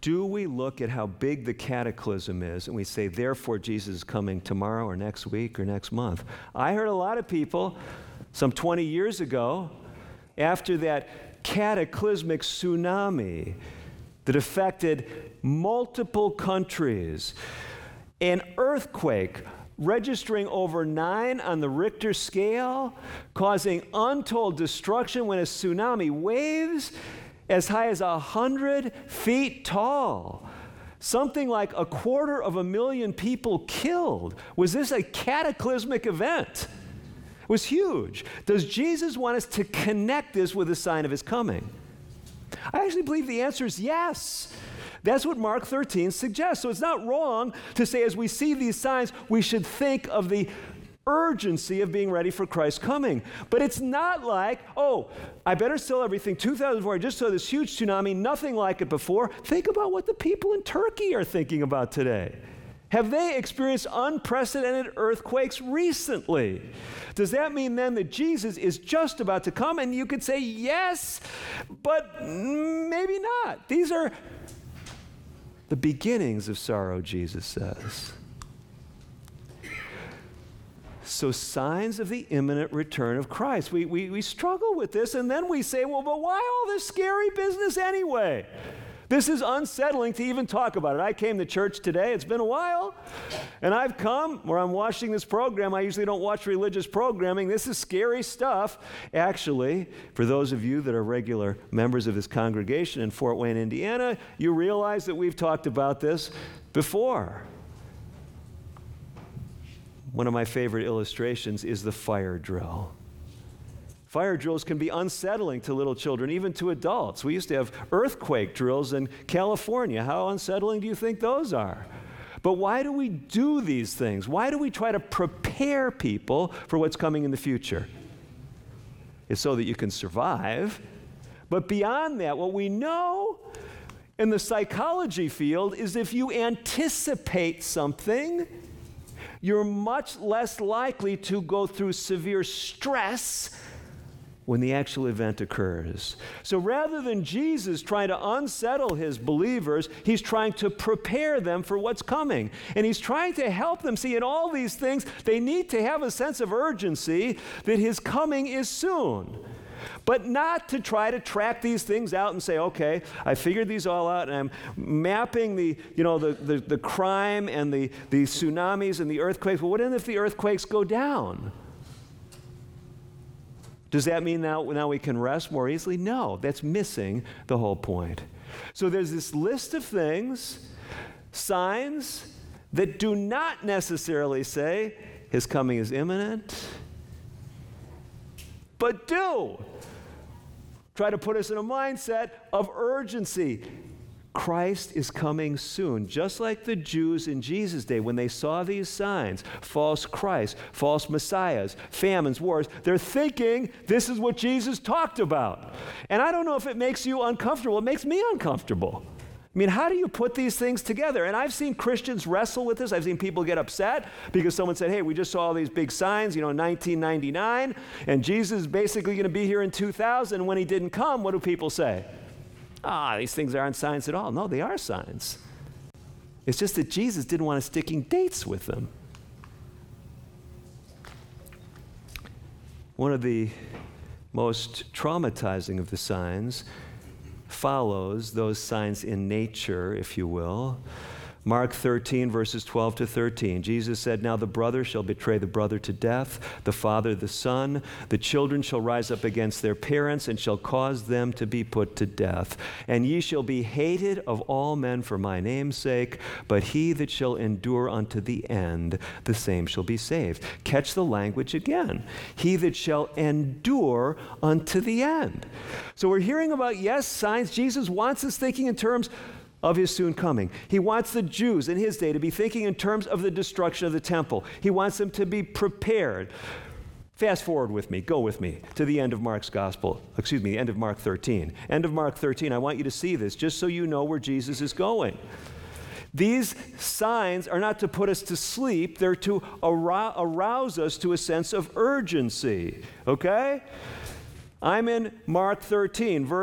do we look at how big the cataclysm is and we say, therefore, Jesus is coming tomorrow or next week or next month? I heard a lot of people some 20 years ago, after that cataclysmic tsunami that affected multiple countries, an earthquake registering over 9 on the Richter scale, causing untold destruction when a tsunami waves as high as 100 feet tall. Something like 250,000 people killed. Was this a cataclysmic event? It was huge. Does Jesus want us to connect this with a sign of his coming? I actually believe the answer is yes. That's what Mark 13 suggests. So it's not wrong to say as we see these signs, we should think of the urgency of being ready for Christ's coming. But it's not like, oh, I better sell everything. 2004, I just saw this huge tsunami, nothing like it before. Think about what the people in Turkey are thinking about today. Have they experienced unprecedented earthquakes recently? Does that mean then that Jesus is just about to come? And you could say yes, but maybe not. These are the beginnings of sorrow, Jesus says. So signs of the imminent return of Christ. We struggle with this, and then we say, well, but why all this scary business anyway? This is unsettling to even talk about it. I came to church today. It's been a while. And I've come where I'm watching this program. I usually don't watch religious programming. This is scary stuff. Actually, for those of you that are regular members of this congregation in Fort Wayne, Indiana, you realize that we've talked about this before. One of my favorite illustrations is the fire drill. Fire drills can be unsettling to little children, even to adults. We used to have earthquake drills in California. How unsettling do you think those are? But why do we do these things? Why do we try to prepare people for what's coming in the future? It's so that you can survive. But beyond that, what we know in the psychology field is if you anticipate something, you're much less likely to go through severe stress when the actual event occurs. So rather than Jesus trying to unsettle his believers, he's trying to prepare them for what's coming. And he's trying to help them see in all these things, they need to have a sense of urgency that his coming is soon. But not to try to track these things out and say, okay, I figured these all out and I'm mapping the crime and the tsunamis and the earthquakes. Well, what if the earthquakes go down? Does that mean now we can rest more easily? No, that's missing the whole point. So there's this list of things, signs that do not necessarily say his coming is imminent, but do try to put us in a mindset of urgency. Christ is coming soon. Just like the Jews in Jesus' day, when they saw these signs, false Christ, false messiahs, famines, wars, they're thinking this is what Jesus talked about. And I don't know if it makes you uncomfortable. It makes me uncomfortable. I mean, how do you put these things together? And I've seen Christians wrestle with this. I've seen people get upset because someone said, hey, we just saw all these big signs, 1999, and Jesus is basically going to be here in 2000. When he didn't come, what do people say? These things aren't signs at all. No, they are signs. It's just that Jesus didn't want us sticking dates with them. One of the most traumatizing of the signs follows those signs in nature, if you will. Mark 13, verses 12 to 13. Jesus said, now the brother shall betray the brother to death, the father the son. The children shall rise up against their parents and shall cause them to be put to death. And ye shall be hated of all men for my name's sake, but he that shall endure unto the end, the same shall be saved. Catch the language again. He that shall endure unto the end. So we're hearing about, yes, signs. Jesus wants us thinking in terms of his soon coming. He wants the Jews in his day to be thinking in terms of the destruction of the temple. He wants them to be prepared. Fast forward with me, go with me to the end of Mark's gospel, end of Mark 13. End of Mark 13, I want you to see this just so you know where Jesus is going. These signs are not to put us to sleep, they're to arouse us to a sense of urgency, okay? I'm in Mark 13, verse